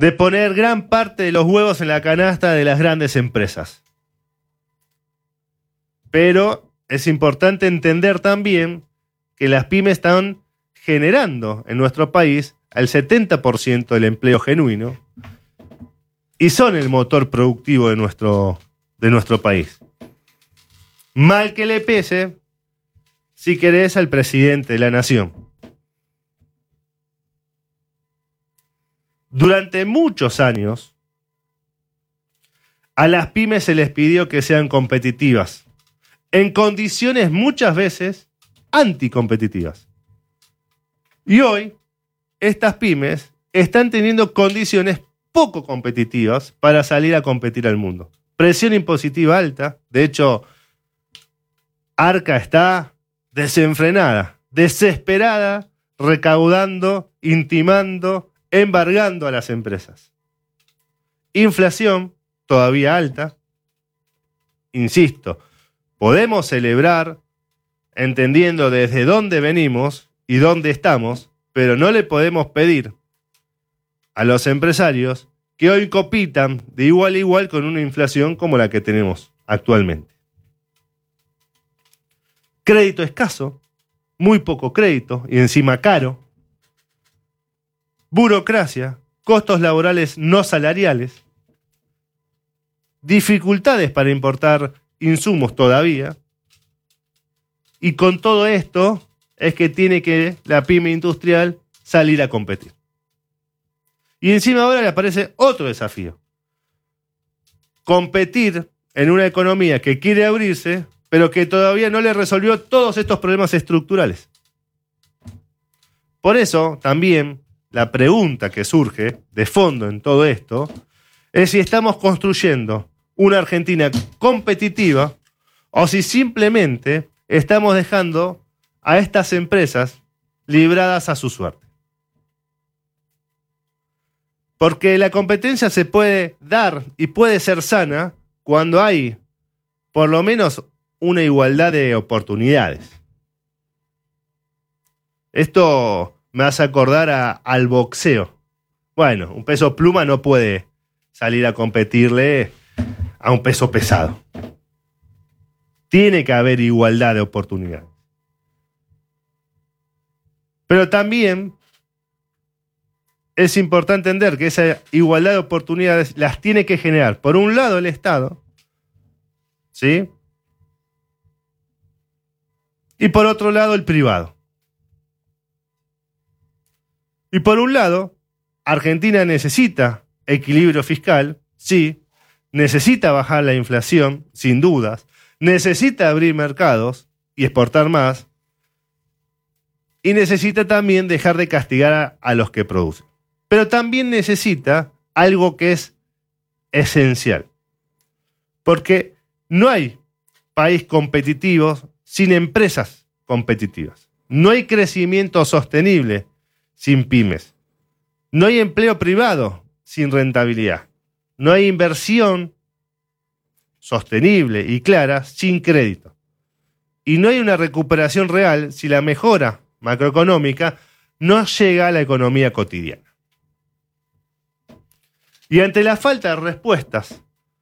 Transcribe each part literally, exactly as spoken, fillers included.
de poner gran parte de los huevos en la canasta de las grandes empresas. Pero es importante entender también que las pymes están generando en nuestro país el setenta por ciento del empleo genuino y son el motor productivo de nuestro, de nuestro país. Mal que le pese, si querés, al presidente de la nación. Durante muchos años, a las pymes se les pidió que sean competitivas, en condiciones muchas veces anticompetitivas. Y hoy, estas pymes están teniendo condiciones poco competitivas para salir a competir al mundo. Presión impositiva alta, de hecho, Arca está desenfrenada, desesperada, recaudando, intimando, embargando a las empresas. Inflación todavía alta. Insisto, podemos celebrar entendiendo desde dónde venimos y dónde estamos, pero no le podemos pedir a los empresarios que hoy compitan de igual a igual con una inflación como la que tenemos actualmente. Crédito escaso, muy poco crédito y encima caro. Burocracia, costos laborales no salariales. Dificultades para importar insumos todavía. Y con todo esto es que tiene que la pyme industrial salir a competir. Y encima ahora le aparece otro desafío. Competir en una economía que quiere abrirse, pero que todavía no le resolvió todos estos problemas estructurales. Por eso, también, la pregunta que surge de fondo en todo esto es si estamos construyendo una Argentina competitiva o si simplemente estamos dejando a estas empresas libradas a su suerte. Porque la competencia se puede dar y puede ser sana cuando hay, por lo menos, una igualdad de oportunidades. Esto me hace acordar a, al boxeo. Bueno, un peso pluma no puede salir a competirle a un peso pesado. Tiene que haber igualdad de oportunidades. Pero también es importante entender que esa igualdad de oportunidades las tiene que generar, por un lado, el Estado, ¿sí? Y por otro lado, el privado. Y por un lado, Argentina necesita equilibrio fiscal, sí, necesita bajar la inflación, sin dudas, necesita abrir mercados y exportar más, y necesita también dejar de castigar a, a los que producen. Pero también necesita algo que es esencial. Porque no hay país competitivo sin empresas competitivas. No hay crecimiento sostenible sin pymes. No hay empleo privado sin rentabilidad. No hay inversión sostenible y clara sin crédito. Y no hay una recuperación real si la mejora macroeconómica no llega a la economía cotidiana. Y ante la falta de respuestas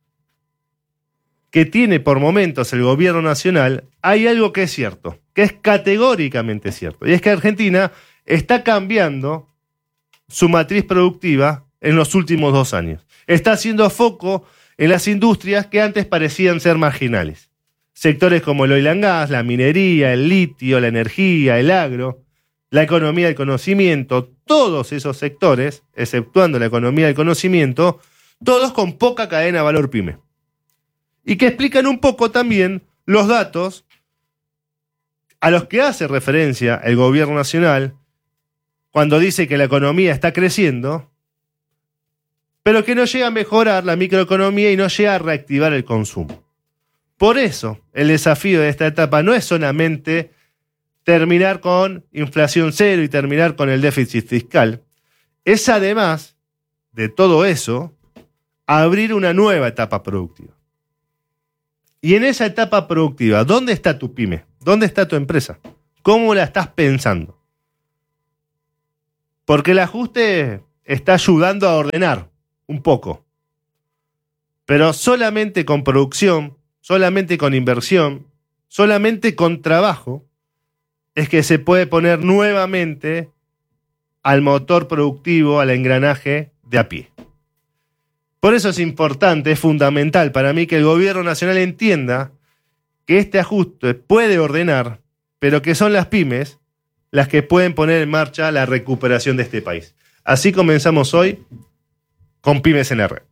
que tiene por momentos el gobierno nacional, hay algo que es cierto, que es categóricamente cierto, y es que Argentina está cambiando su matriz productiva en los últimos dos años. Está haciendo foco en las industrias que antes parecían ser marginales. Sectores como el oil and gas, la minería, el litio, la energía, el agro, la economía del conocimiento, todos esos sectores, exceptuando la economía del conocimiento, todos con poca cadena de valor pyme. Y que explican un poco también los datos a los que hace referencia el gobierno nacional cuando dice que la economía está creciendo, pero que no llega a mejorar la microeconomía y no llega a reactivar el consumo. Por eso, el desafío de esta etapa no es solamente terminar con inflación cero y terminar con el déficit fiscal, es además de todo eso, abrir una nueva etapa productiva. Y en esa etapa productiva, ¿dónde está tu pyme? ¿Dónde está tu empresa? ¿Cómo la estás pensando? Porque el ajuste está ayudando a ordenar, un poco. Pero solamente con producción, solamente con inversión, solamente con trabajo, es que se puede poner nuevamente al motor productivo, al engranaje de a pie. Por eso es importante, es fundamental para mí que el gobierno nacional entienda que este ajuste puede ordenar, pero que son las pymes las que pueden poner en marcha la recuperación de este país. Así comenzamos hoy con Pymes en la Red.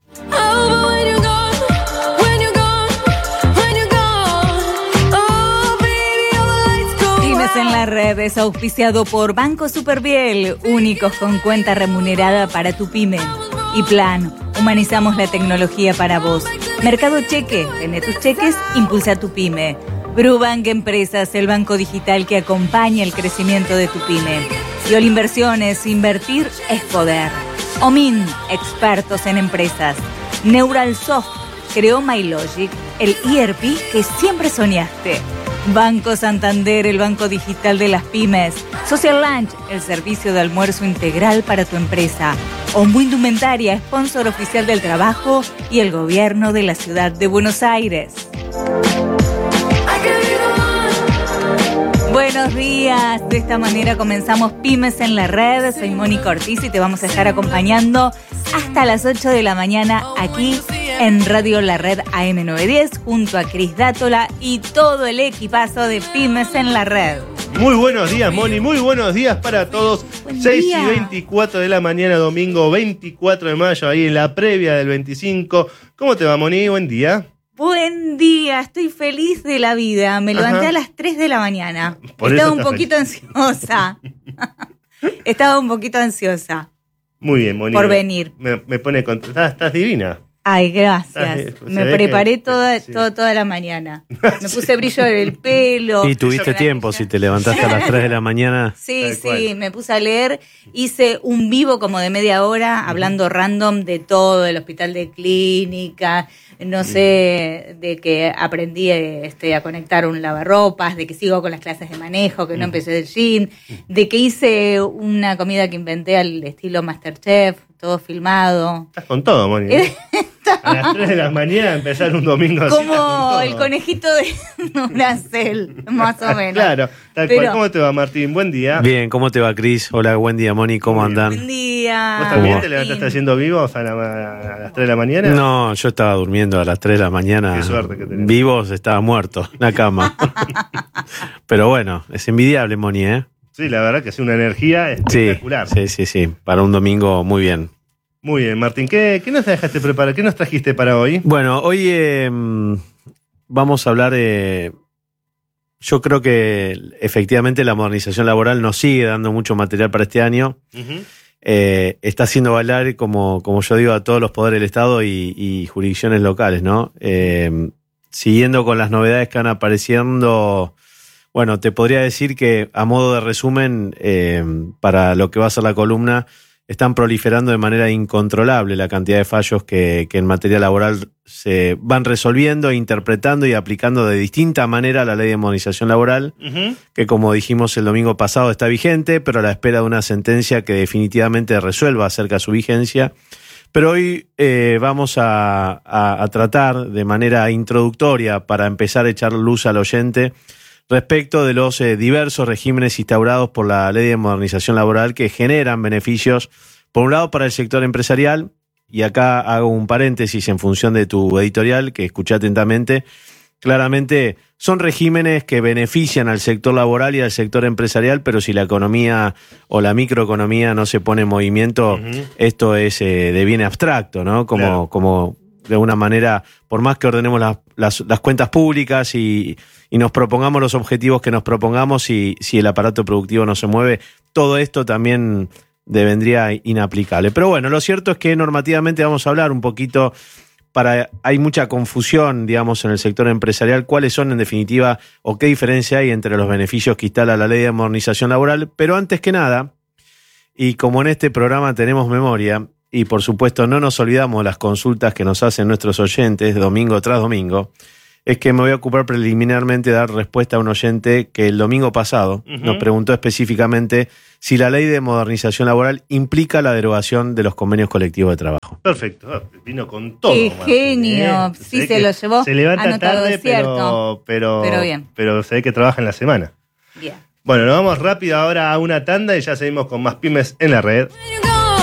Pymes en la Red es auspiciado por Banco Superviel, únicos con cuenta remunerada para tu pyme. Y Plan, humanizamos la tecnología para vos. Mercado Cheque, vende tus cheques, impulsa tu pyme. Brubank Empresas, el banco digital que acompaña el crecimiento de tu pyme. Yol Inversiones, invertir es poder. Omin, expertos en empresas. Neuralsoft, creó MyLogic, el E R P que siempre soñaste. Banco Santander, el banco digital de las pymes. Social Lunch, el servicio de almuerzo integral para tu empresa. Ombu Indumentaria, sponsor oficial del trabajo y el gobierno de la ciudad de Buenos Aires. Buenos días, de esta manera comenzamos Pymes en la Red. Soy Mónica Ortiz y te vamos a estar acompañando hasta las ocho de la mañana aquí en Radio La Red A M novecientos diez junto a Cris Dátola y todo el equipazo de Pymes en la Red. Muy buenos días, Moni, muy buenos días para todos. Buen seis día. y veinticuatro de la mañana, domingo veinticuatro de mayo, ahí en la previa del veinticinco. ¿Cómo te va, Moni? Buen día. Buen día, estoy feliz de la vida. Me levanté Ajá. a las tres de la mañana. Por Estaba eso un estás poquito ansiosa. Estaba un poquito ansiosa Muy bien, Moni. por me- venir. Me, me pone contenta. Estás, estás divina. Ay, gracias. Ah, sí, se Me ve preparé que- toda, sí. todo- toda la mañana. Me puse brillo en el pelo. Y tuviste tiempo, si te levantaste a las tres de la mañana. Sí, Tal sí, cual. me puse a leer, hice un vivo como de media hora, hablando random de todo, del hospital de clínica, no sé, de que aprendí este, a conectar un lavarropas, de que sigo con las clases de manejo, que no empecé del gym, de que hice una comida que inventé al estilo Masterchef, todo filmado. Estás con todo, Moni. ¿eh? A las tres de la mañana empezar un domingo así. estás con Como todo. el conejito de Duracell, más o menos. Claro, tal Pero- cual. ¿Cómo te va, Martín? Buen día. Bien, ¿cómo te va, Cris? Hola, buen día, Moni, ¿cómo Muy bien. andan? Buen día. ¿Vos también ¿Cómo? te levantaste haciendo vivos a, la- a las tres de la mañana? No, yo estaba durmiendo a las tres de la mañana. Qué suerte que tenés. Vivos, estaba muerto, en la cama. Pero bueno, es envidiable, Moni, ¿eh? Sí, la verdad que es una energía Sí, espectacular. sí, sí, sí. Para un domingo, muy bien. Muy bien, Martín. ¿Qué, qué nos dejaste preparar? ¿Qué nos trajiste para hoy? Bueno, hoy eh, vamos a hablar de... Yo creo que efectivamente la modernización laboral nos sigue dando mucho material para este año. Ujú. Eh, está haciendo bailar, como, como yo digo, a todos los poderes del Estado y, y jurisdicciones locales, ¿no? Eh, siguiendo con las novedades que van apareciendo, bueno, te podría decir que a modo de resumen, eh, para lo que va a ser la columna, están proliferando de manera incontrolable la cantidad de fallos que, que en materia laboral se van resolviendo, interpretando y aplicando de distinta manera la ley de modernización laboral, Ujú. que como dijimos el domingo pasado está vigente, pero a la espera de una sentencia que definitivamente resuelva acerca de su vigencia. Pero hoy eh, vamos a, a, a tratar de manera introductoria, para empezar a echar luz al oyente, respecto de los eh, diversos regímenes instaurados por la Ley de Modernización Laboral que generan beneficios, por un lado para el sector empresarial, y acá hago un paréntesis en función de tu editorial, que escuché atentamente. Claramente son regímenes que benefician al sector laboral y al sector empresarial, pero si la economía o la microeconomía no se pone en movimiento, Ujú. esto es eh, de bien abstracto, ¿no? Como, Claro. como de alguna manera, por más que ordenemos las, las, las cuentas públicas y, y nos propongamos los objetivos que nos propongamos, y si el aparato productivo no se mueve, todo esto también devendría inaplicable. Pero bueno, lo cierto es que normativamente vamos a hablar un poquito, para hay mucha confusión, digamos, en el sector empresarial, cuáles son en definitiva o qué diferencia hay entre los beneficios que instala la Ley de Modernización Laboral. Pero antes que nada, y como en este programa tenemos memoria, y por supuesto no nos olvidamos las consultas que nos hacen nuestros oyentes domingo tras domingo, es que me voy a ocupar preliminarmente de dar respuesta a un oyente que el domingo pasado uh-huh. nos preguntó específicamente si la ley de modernización laboral implica la derogación de los convenios colectivos de trabajo. Perfecto, vino con todo. ¡Qué Martín, genio! ¿eh? Sí, se, se lo llevó. Se levanta anotado, tarde, pero, pero, pero, bien. pero se ve que trabaja en la semana. Bien. Bueno, nos vamos rápido ahora a una tanda y ya seguimos con más pymes en la red.